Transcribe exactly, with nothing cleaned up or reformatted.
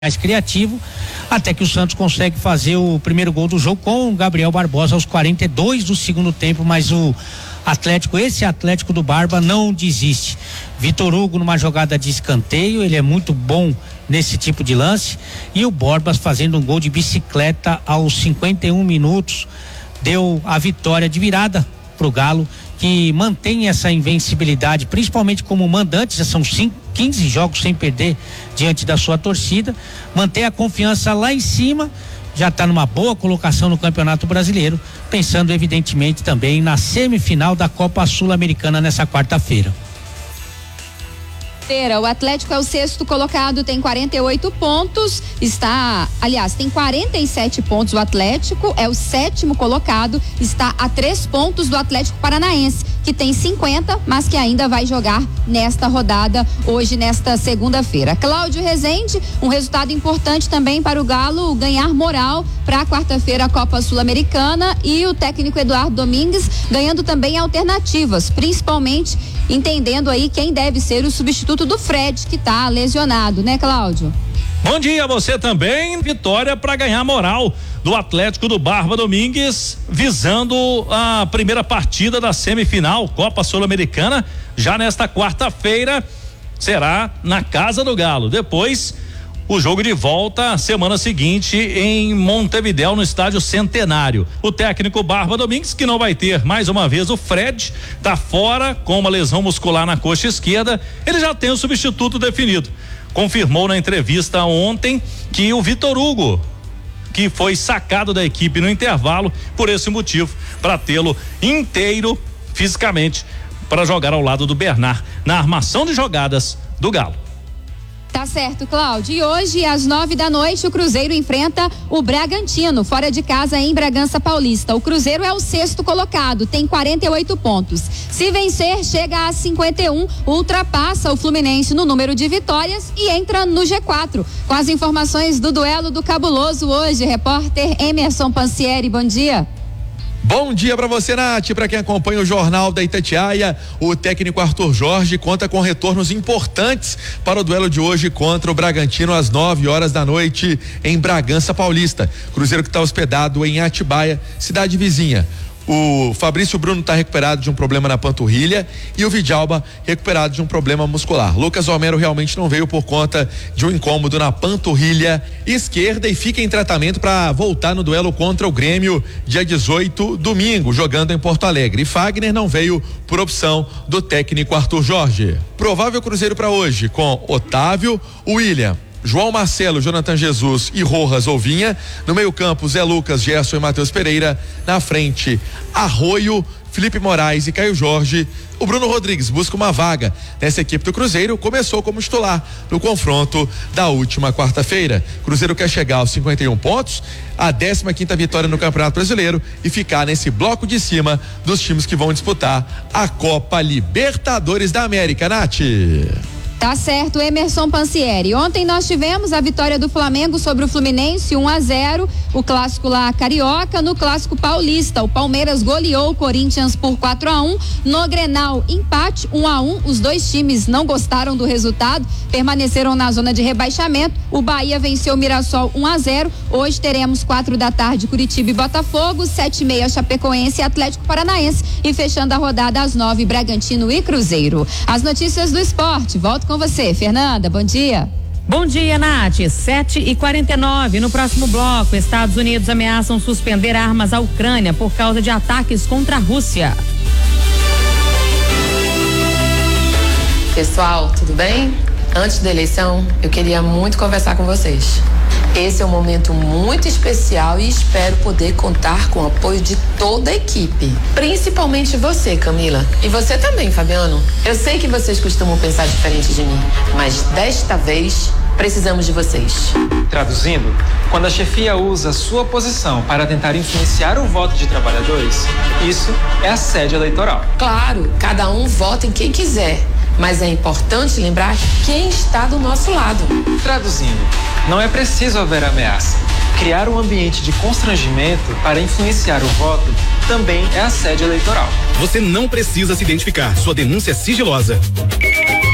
mais criativo, até que o Santos consegue fazer o primeiro gol do jogo com o Gabriel Barbosa aos quarenta e dois do segundo tempo, mas o Atlético, esse Atlético do Barba não desiste. Vitor Hugo numa jogada de escanteio, ele é muito bom nesse tipo de lance, e o Borbas fazendo um gol de bicicleta aos cinquenta e um minutos, deu a vitória de virada pro Galo, que mantém essa invencibilidade, principalmente como mandante, já são cinco, quinze jogos sem perder diante da sua torcida, mantém a confiança lá em cima, já está numa boa colocação no Campeonato Brasileiro, pensando evidentemente também na semifinal da Copa Sul-Americana nessa quarta-feira. O Atlético é o sexto colocado, tem quarenta e oito pontos, está, aliás, tem quarenta e sete pontos o Atlético, é o sétimo colocado, está a três pontos do Atlético Paranaense, que tem cinquenta, mas que ainda vai jogar nesta rodada, hoje, nesta segunda-feira. Cláudio Rezende, um resultado importante também para o Galo ganhar moral para a quarta-feira a Copa Sul-Americana, e o técnico Eduardo Domingues ganhando também alternativas, principalmente entendendo aí quem deve ser o substituto do Fred, que está lesionado, né, Cláudio? Bom dia a você também. Vitória para ganhar moral do Atlético do Barba Domingues, visando a primeira partida da semifinal Copa Sul-Americana, já nesta quarta-feira, será na Casa do Galo. Depois, o jogo de volta semana seguinte em Montevidéu, no Estádio Centenário. O técnico Barba Domingues, que não vai ter mais uma vez o Fred, tá fora com uma lesão muscular na coxa esquerda. Ele já tem o substituto definido. Confirmou na entrevista ontem que o Vitor Hugo, que foi sacado da equipe no intervalo, por esse motivo, para tê-lo inteiro fisicamente para jogar ao lado do Bernard na armação de jogadas do Galo. Tá certo, Cláudio. E hoje, às nove da noite, o Cruzeiro enfrenta o Bragantino, fora de casa em Bragança Paulista. O Cruzeiro é o sexto colocado, tem quarenta e oito pontos. Se vencer, chega a cinquenta e um, ultrapassa o Fluminense no número de vitórias e entra no G quatro. Com as informações do duelo do Cabuloso hoje, repórter Emerson Pansieri, bom dia. Bom dia para você, Nath, para quem acompanha o Jornal da Itatiaia. O técnico Arthur Jorge conta com retornos importantes para o duelo de hoje contra o Bragantino às nove horas da noite em Bragança Paulista. Cruzeiro que está hospedado em Atibaia, cidade vizinha. O Fabrício Bruno está recuperado de um problema na panturrilha e o Vidalba recuperado de um problema muscular. Lucas Romero realmente não veio por conta de um incômodo na panturrilha esquerda e fica em tratamento para voltar no duelo contra o Grêmio dia dezoito, domingo, jogando em Porto Alegre. E Fagner não veio por opção do técnico Arthur Jorge. Provável Cruzeiro para hoje com Otávio, William, João Marcelo, Jonathan Jesus e Rojas Ouvinha. No meio campo, Zé Lucas, Gerson e Matheus Pereira. Na frente, Arroio, Felipe Moraes e Caio Jorge. O Bruno Rodrigues busca uma vaga nessa equipe do Cruzeiro, começou como titular no confronto da última quarta-feira. Cruzeiro quer chegar aos cinquenta e um pontos, a décima quinta vitória no Campeonato Brasileiro e ficar nesse bloco de cima dos times que vão disputar a Copa Libertadores da América, Nath. Tá certo, Emerson Pansieri. Ontem nós tivemos a vitória do Flamengo sobre o Fluminense, um a zero, o clássico lá carioca. No clássico paulista, o Palmeiras goleou o Corinthians por quatro a um. No Grenal, empate um a um. Os dois times não gostaram do resultado, permaneceram na zona de rebaixamento. O Bahia venceu o Mirassol um a zero. Hoje teremos quatro da tarde Curitiba e Botafogo, sete e meia Chapecoense e Atlético Paranaense, e fechando a rodada às nove Bragantino e Cruzeiro. As notícias do esporte, volto com você, Fernanda, bom dia. Bom dia, Nath. sete e quarenta e nove. No próximo bloco, Estados Unidos ameaçam suspender armas à Ucrânia por causa de ataques contra a Rússia. Pessoal, tudo bem? Antes da eleição, eu queria muito conversar com vocês. Esse é um momento muito especial e espero poder contar com o apoio de toda a equipe. Principalmente você, Camila. E você também, Fabiano. Eu sei que vocês costumam pensar diferente de mim, mas desta vez precisamos de vocês. Traduzindo, quando a chefia usa sua posição para tentar influenciar o voto de trabalhadores, isso é assédio eleitoral. Claro, cada um vota em quem quiser. Mas é importante lembrar quem está do nosso lado. Traduzindo, não é preciso haver ameaça. Criar um ambiente de constrangimento para influenciar o voto também é assédio eleitoral. Você não precisa se identificar. Sua denúncia é sigilosa.